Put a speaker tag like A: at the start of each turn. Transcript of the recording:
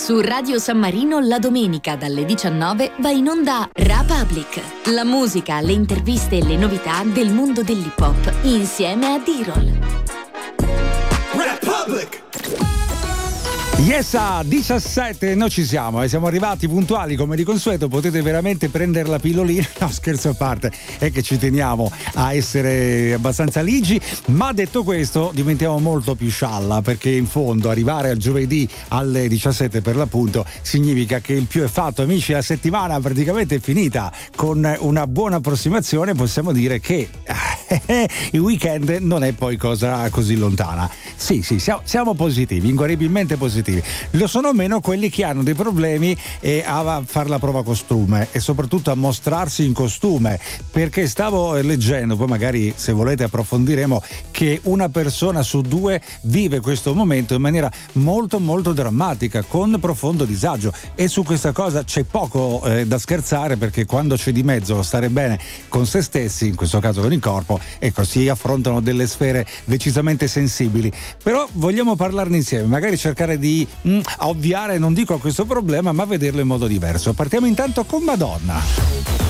A: Su Radio San Marino la domenica dalle 19 va in onda Republic. La musica, le interviste e le novità del mondo dell'hip hop insieme a D-Roll.
B: Republic.
C: Yes, a 17 noi ci siamo e siamo arrivati puntuali come di consueto. Potete veramente prendere la pillolina. No, scherzo a parte, è che ci teniamo a essere abbastanza ligi, ma detto questo diventiamo molto più scialla, perché in fondo arrivare al giovedì alle 17 per l'appunto significa che il più è fatto, amici. La settimana praticamente è finita. Con una buona approssimazione possiamo dire che il weekend non è poi cosa così lontana. Sì, siamo positivi, inguaribilmente positivi. Lo sono meno quelli che hanno dei problemi a fare la prova costume e soprattutto a mostrarsi in costume, perché stavo leggendo, poi magari se volete approfondiremo, che una persona su due vive questo momento in maniera molto molto drammatica, con profondo disagio, e su questa cosa c'è poco da scherzare, perché quando c'è di mezzo stare bene con se stessi, in questo caso con il corpo, ecco, si affrontano delle sfere decisamente sensibili. Però vogliamo parlarne insieme, magari cercare di ovviare, non dico a questo problema, ma vederlo in modo diverso. Partiamo intanto con Madonna.